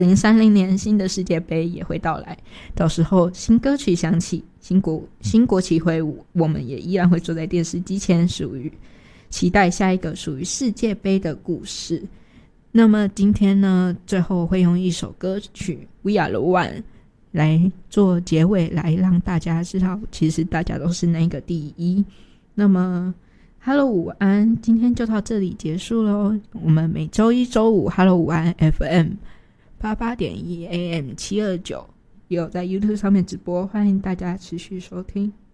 2030年新的世界杯也会到来，到时候新歌曲响起，新国旗挥舞，我们也依然会坐在电视机前，期待下一个属于世界杯的故事。那么今天呢，最后会用一首歌曲 We Are the One 来做结尾，来让大家知道其实大家都是那个第一。那么 Hello 午安，今天就到这里结束咯。我们每周一周五 Hello 午安 FM 88.1 AM 729也有在 YouTube 上面直播，欢迎大家持续收听。